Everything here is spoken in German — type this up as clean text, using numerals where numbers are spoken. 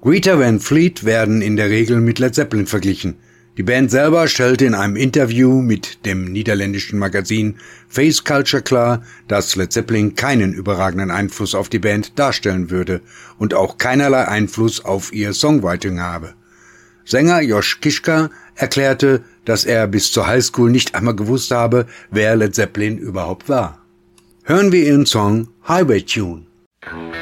Greta Van Fleet werden in der Regel mit Led Zeppelin verglichen. Die Band selber stellte in einem Interview mit dem niederländischen Magazin Face Culture klar, dass Led Zeppelin keinen überragenden Einfluss auf die Band darstellen würde und auch keinerlei Einfluss auf ihr Songwriting habe. Sänger Josh Kiszka erklärte, dass er bis zur Highschool nicht einmal gewusst habe, wer Led Zeppelin überhaupt war. Hören wir ihren Song Highway Tune.